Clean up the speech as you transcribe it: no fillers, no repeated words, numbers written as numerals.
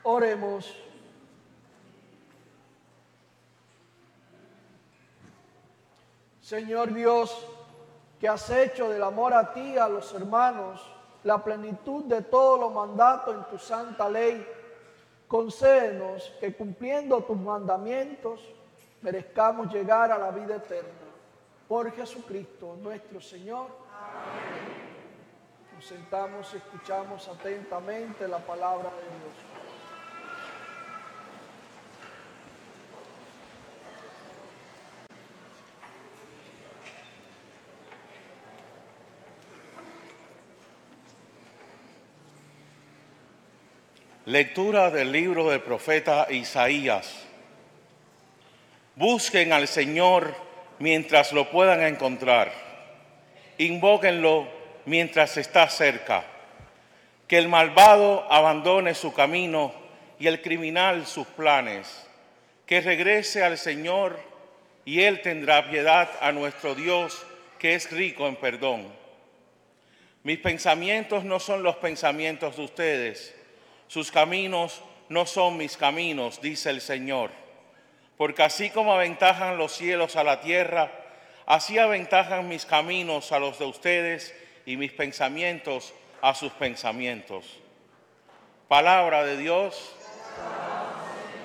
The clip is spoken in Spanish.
Oremos. Señor Dios, que has hecho del amor a ti y a los hermanos la plenitud de todos los mandatos en tu santa ley, concédenos que cumpliendo tus mandamientos merezcamos llegar a la vida eterna. Por Jesucristo nuestro Señor. Amén. Nos sentamos y escuchamos atentamente la palabra de Dios. Lectura del libro del profeta Isaías. Busquen al Señor mientras lo puedan encontrar. Invóquenlo mientras está cerca. Que el malvado abandone su camino y el criminal sus planes. Que regrese al Señor y Él tendrá piedad a nuestro Dios, que es rico en perdón. Mis pensamientos no son los pensamientos de ustedes. Sus caminos no son mis caminos, dice el Señor. Porque así como aventajan los cielos a la tierra, así aventajan mis caminos a los de ustedes y mis pensamientos a sus pensamientos. Palabra de Dios.